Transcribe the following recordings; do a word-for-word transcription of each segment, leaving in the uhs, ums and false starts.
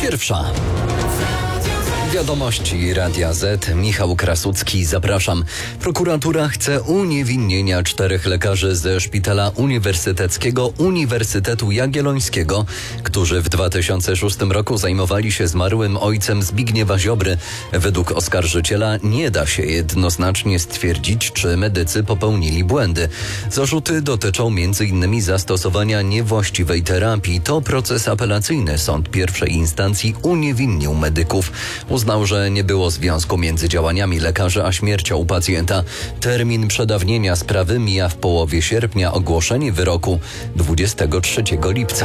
pierwsza. Wiadomości Radia Z. Michał Krasucki, zapraszam. Prokuratura chce uniewinnienia czterech lekarzy ze Szpitala Uniwersyteckiego Uniwersytetu Jagiellońskiego, którzy w dwa tysiące szóstym roku zajmowali się zmarłym ojcem Zbigniewa Ziobry. Według oskarżyciela nie da się jednoznacznie stwierdzić, czy medycy popełnili błędy. Zarzuty dotyczą między innymi zastosowania niewłaściwej terapii. To proces apelacyjny. Sąd pierwszej instancji uniewinnił medyków. Uznał, że nie było związku między działaniami lekarzy a śmiercią pacjenta. Termin przedawnienia sprawy mija w połowie sierpnia, ogłoszenie wyroku dwudziestego trzeciego lipca.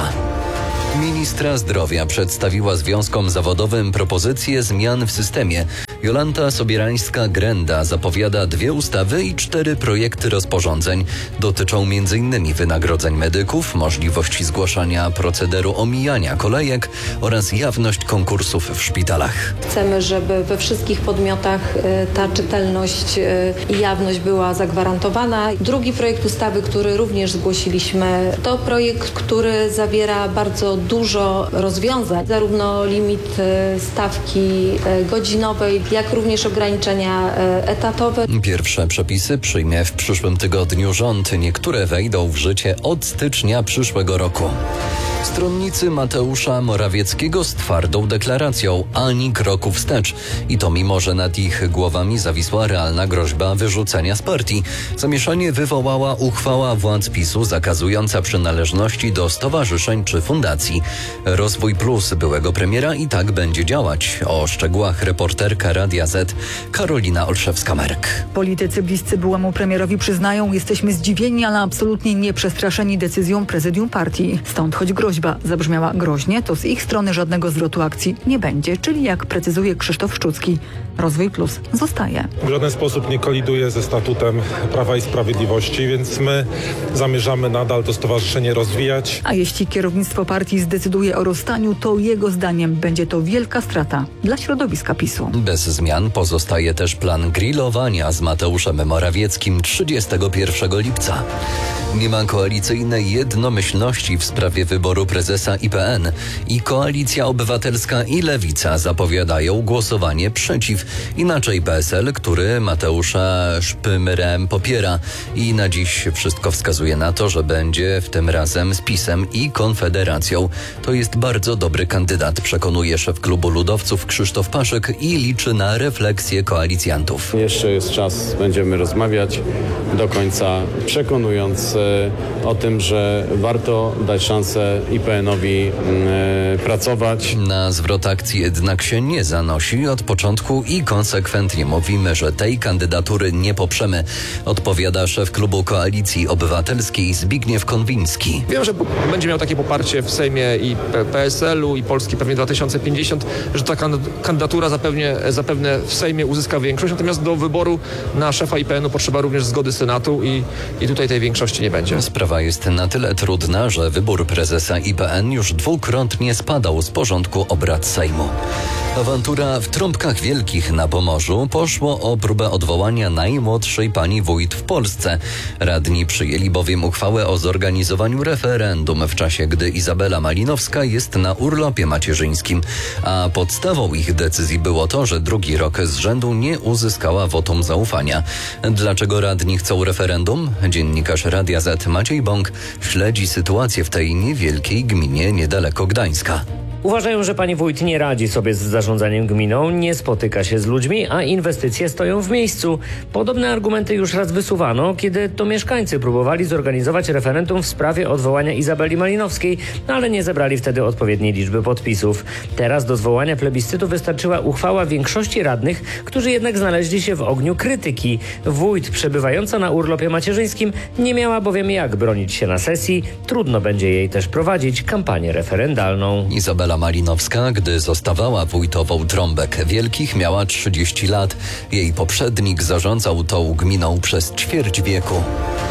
Ministra zdrowia przedstawiła związkom zawodowym propozycje zmian w systemie. Jolanta Sobierańska-Grenda zapowiada dwie ustawy i cztery projekty rozporządzeń. Dotyczą m in wynagrodzeń medyków, możliwości zgłaszania procederu omijania kolejek oraz jawność konkursów w szpitalach. Chcemy, żeby we wszystkich podmiotach ta czytelność i jawność była zagwarantowana. Drugi projekt ustawy, który również zgłosiliśmy, to projekt, który zawiera bardzo dużo rozwiązań, zarówno limit stawki godzinowej, jak również ograniczenia etatowe. Pierwsze przepisy przyjmie w przyszłym tygodniu rząd. Niektóre wejdą w życie od stycznia przyszłego roku. Stronnicy Mateusza Morawieckiego z twardą deklaracją ani kroku wstecz. I to mimo, że nad ich głowami zawisła realna groźba wyrzucenia z partii. Zamieszanie wywołała uchwała władz PiSu zakazująca przynależności do stowarzyszeń czy fundacji. Rozwój Plus byłego premiera i tak będzie działać. O szczegółach reporterka Radia Z Karolina Olszewska-Merk. Politycy bliscy byłemu premierowi przyznają, jesteśmy zdziwieni, ale absolutnie nie przestraszeni decyzją prezydium partii. Stąd choć groźba zabrzmiała groźnie, to z ich strony żadnego zwrotu akcji nie będzie, czyli jak precyzuje Krzysztof Szczucki, Rozwój Plus zostaje. W żaden sposób nie koliduje ze statutem Prawa i Sprawiedliwości, więc my zamierzamy nadal to stowarzyszenie rozwijać. A jeśli kierownictwo partii zdecyduje o rozstaniu, to jego zdaniem będzie to wielka strata dla środowiska PiSu. Bez zmian pozostaje też plan grillowania z Mateuszem Morawieckim trzydziestego pierwszego lipca. Nie ma koalicyjnej jednomyślności w sprawie wyboru prezesa I P N. I Koalicja Obywatelska i Lewica zapowiadają głosowanie przeciw. Inaczej P S L, który Mateusza Szpymrę popiera. I na dziś wszystko wskazuje na to, że będzie w tym razem z PiS-em i Konfederacją. To jest bardzo dobry kandydat, przekonuje szef klubu ludowców Krzysztof Paszyk i liczy na refleksję koalicjantów. Jeszcze jest czas, będziemy rozmawiać do końca, przekonując o tym, że warto dać szansę I P N-owi yy, pracować. Na zwrot akcji jednak się nie zanosi od początku i konsekwentnie mówimy, że tej kandydatury nie poprzemy, odpowiada szef klubu Koalicji Obywatelskiej Zbigniew Konwiński. Wiem, że będzie miał takie poparcie w Sejmie i P S L-u i Polski pewnie dwa tysiące pięćdziesiąt, że ta kandydatura zapewne, zapewne w Sejmie uzyska większość, natomiast do wyboru na szefa I P N-u potrzeba również zgody Senatu i, i tutaj tej większości nie będzie. Sprawa jest na tyle trudna, że wybór prezesa I P N już dwukrotnie spadał z porządku obrad Sejmu. Awantura w Trąbkach Wielkich na Pomorzu. Poszło o próbę odwołania najmłodszej pani wójt w Polsce. Radni przyjęli bowiem uchwałę o zorganizowaniu referendum w czasie, gdy Izabela Malinowska jest na urlopie macierzyńskim. A podstawą ich decyzji było to, że drugi rok z rzędu nie uzyskała wotum zaufania. Dlaczego radni chcą referendum? Dziennikarz Radia Z Maciej Bąk śledzi sytuację w tej niewielkiej gminie niedaleko Gdańska. Uważają, że pani wójt nie radzi sobie z zarządzaniem gminą, nie spotyka się z ludźmi, a inwestycje stoją w miejscu. Podobne argumenty już raz wysuwano, kiedy to mieszkańcy próbowali zorganizować referendum w sprawie odwołania Izabeli Malinowskiej, ale nie zebrali wtedy odpowiedniej liczby podpisów. Teraz do zwołania plebiscytu wystarczyła uchwała większości radnych, którzy jednak znaleźli się w ogniu krytyki. Wójt przebywająca na urlopie macierzyńskim nie miała bowiem jak bronić się na sesji. Trudno będzie jej też prowadzić kampanię referendalną. Izabela Malinowska, gdy zostawała wójtową Trąbek Wielkich, miała trzydzieści lat. Jej poprzednik zarządzał tą gminą przez ćwierć wieku.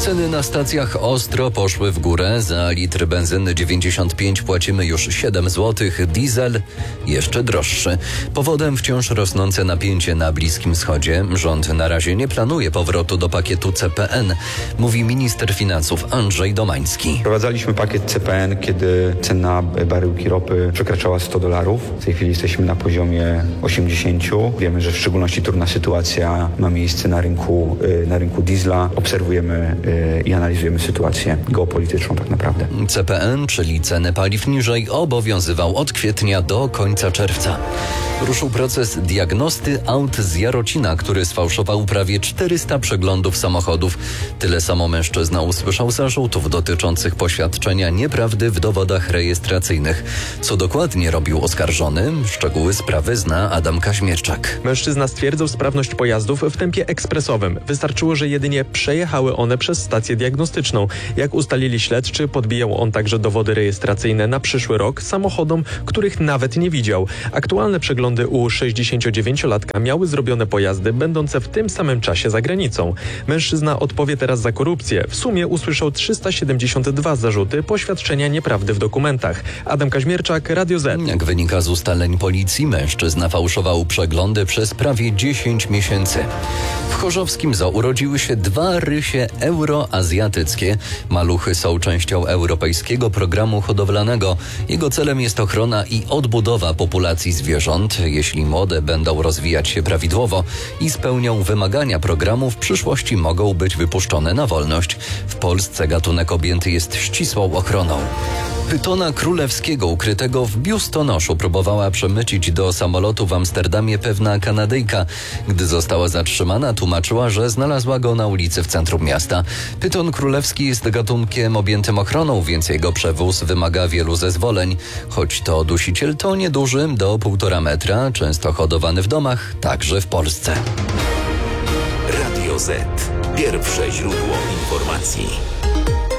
Ceny na stacjach ostro poszły w górę. Za litr benzyny dziewięćdziesiąt pięć płacimy już siedem złotych. Diesel jeszcze droższy. Powodem wciąż rosnące napięcie na Bliskim Wschodzie. Rząd na razie nie planuje powrotu do pakietu C P N, mówi minister finansów Andrzej Domański. Wprowadzaliśmy pakiet C P N, kiedy cena baryłki ropy przekraczała sto dolarów. W tej chwili jesteśmy na poziomie osiemdziesiąt. Wiemy, że w szczególności trudna sytuacja ma miejsce na rynku, na rynku diesla. Obserwujemy i analizujemy sytuację geopolityczną tak naprawdę. C P N, czyli ceny paliw niżej, obowiązywał od kwietnia do końca czerwca. Ruszył proces diagnosty aut z Jarocina, który sfałszował prawie czterysta przeglądów samochodów. Tyle samo mężczyzna usłyszał zarzutów dotyczących poświadczenia nieprawdy w dowodach rejestracyjnych. Co dokładnie robił oskarżony? Szczegóły sprawy zna Adam Kaźmierczak. Mężczyzna stwierdzał sprawność pojazdów w tempie ekspresowym. Wystarczyło, że jedynie przejechały one przez stację diagnostyczną. Jak ustalili śledczy, podbijał on także dowody rejestracyjne na przyszły rok samochodom, których nawet nie widział. Aktualne przeglądy u sześćdziesięciodziewięciolatka miały zrobione pojazdy będące w tym samym czasie za granicą. Mężczyzna odpowie teraz za korupcję. W sumie usłyszał trzysta siedemdziesiąt dwa zarzuty poświadczenia nieprawdy w dokumentach. Adam Kaźmierczak, Radio Z. Jak wynika z ustaleń policji, mężczyzna fałszował przeglądy przez prawie dziesięć miesięcy. W Chorzowskim Zoo urodziły się dwa rysie euroazjatyckie. Maluchy są częścią europejskiego programu hodowlanego. Jego celem jest ochrona i odbudowa populacji zwierząt. Jeśli młode będą rozwijać się prawidłowo i spełnią wymagania programu, w przyszłości mogą być wypuszczone na wolność. W Polsce gatunek objęty jest ścisłą ochroną. Pytona królewskiego ukrytego w biustonoszu próbowała przemycić do samolotu w Amsterdamie pewna Kanadyjka. Gdy została zatrzymana, tłumaczyła, że znalazła go na ulicy w centrum miasta. Pyton królewski jest gatunkiem objętym ochroną, więc jego przewóz wymaga wielu zezwoleń. Choć to dusiciel, to nieduży, do półtora metra, często hodowany w domach, także w Polsce. Radio Z. Pierwsze źródło informacji.